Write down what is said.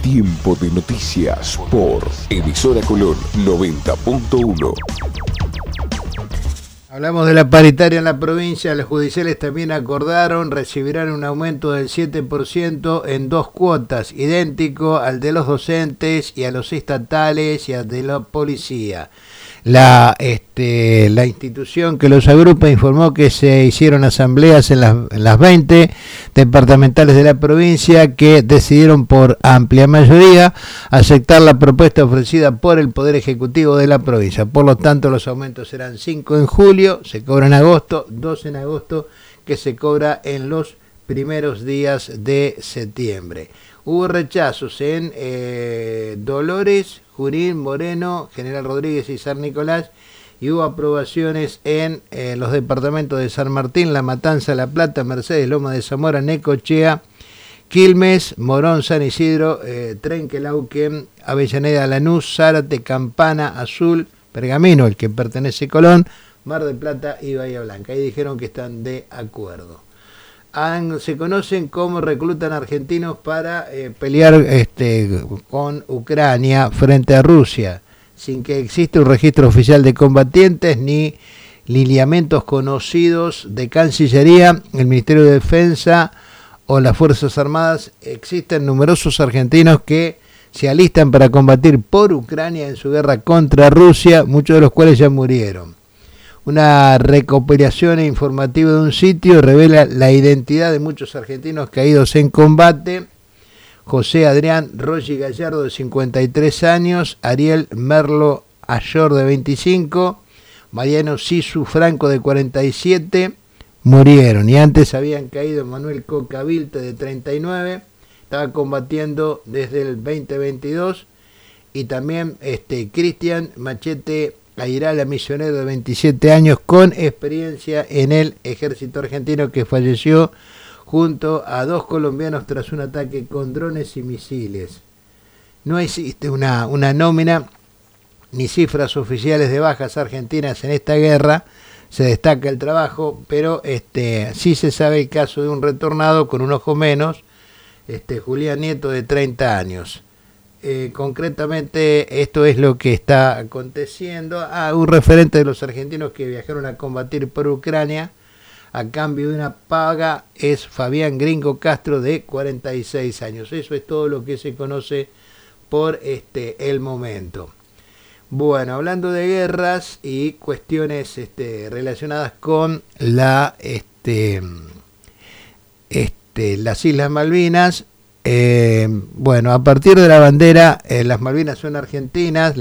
Tiempo de noticias por Emisora Colón 90.1. Hablamos de la paritaria en la provincia. Los judiciales también acordaron, recibirán un aumento del 7% en 2 cuotas, idéntico al de los docentes y a los estatales y al de la policía. La institución que los agrupa informó que se hicieron asambleas en las 20 departamentales de la provincia que decidieron por amplia mayoría aceptar la propuesta ofrecida por el Poder Ejecutivo de la provincia. Por lo tanto, los aumentos serán 5 en julio, se cobra en agosto, 2 en agosto, que se cobra en los primeros días de septiembre. Hubo rechazos en Dolores, Junín, Moreno, General Rodríguez y San Nicolás, y hubo aprobaciones en los departamentos de San Martín, La Matanza, La Plata, Mercedes, Loma de Zamora, Necochea, Quilmes, Morón, San Isidro, Trenquelauquen, Avellaneda, Lanús, Zárate, Campana, Azul, Pergamino, el que pertenece a Colón, Mar del Plata y Bahía Blanca. Ahí dijeron que están de acuerdo. Se conocen cómo reclutan argentinos para pelear con Ucrania frente a Rusia, sin que exista un registro oficial de combatientes ni lineamientos conocidos de Cancillería, el Ministerio de Defensa o las Fuerzas Armadas. Existen numerosos argentinos que se alistan para combatir por Ucrania en su guerra contra Rusia, muchos de los cuales ya murieron. Una recopilación informativa de un sitio revela la identidad de muchos argentinos caídos en combate. José Adrián Roggi Gallardo, de 53 años, Ariel Merlo Ayor, de 25, Mariano Sisu Franco, de 47, murieron. Y antes habían caído Manuel Coca Vilte, de 39, estaba combatiendo desde el 2022, y también Cristian Machete Airala, misionero de 27 años con experiencia en el ejército argentino, que falleció junto a 2 colombianos tras un ataque con drones y misiles. No existe una nómina ni cifras oficiales de bajas argentinas en esta guerra. Se destaca el trabajo, pero sí se sabe el caso de un retornado con un ojo menos, Julián Nieto, de 30 años. Concretamente esto es lo que está aconteciendo. Un referente de los argentinos que viajaron a combatir por Ucrania a cambio de una paga es Fabián Gringo Castro, de 46 años. Eso es todo lo que se conoce por el momento. Bueno, hablando de guerras y cuestiones relacionadas con las Islas Malvinas. Bueno, a partir de la bandera, las Malvinas son argentinas.